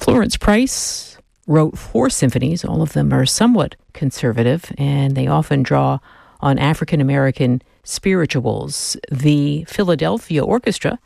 Florence Price wrote 4 symphonies. All of them are somewhat conservative, and they often draw on African American spirituals. The Philadelphia Orchestra